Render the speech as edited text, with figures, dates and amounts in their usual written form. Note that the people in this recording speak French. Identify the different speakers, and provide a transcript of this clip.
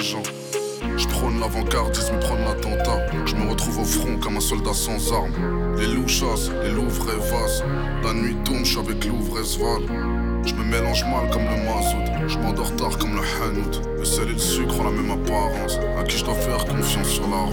Speaker 1: gens. Je prône l'avant-gardisme, prône l'attentat. Je me retrouve au front comme un soldat sans armes. Les loups chassent, les loups vrais vasent. La nuit tombe, je suis avec l'ouvresse val. Je me mélange mal comme le mazout. Je m'endors tard comme le hanout. Le sel et le sucre ont la même apparence. À qui je dois faire confiance sur la route.